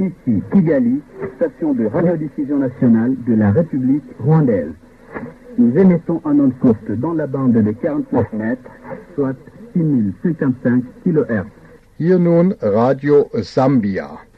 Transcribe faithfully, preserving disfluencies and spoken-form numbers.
Ici, Kigali, station de radiodiffusion nationale de la République rwandaise. Nous émettons en ondes courtes dans la bande de quarante-neuf mètres, soit six mille cinquante-cinq kilohertz. Hier nun Radio Sambia.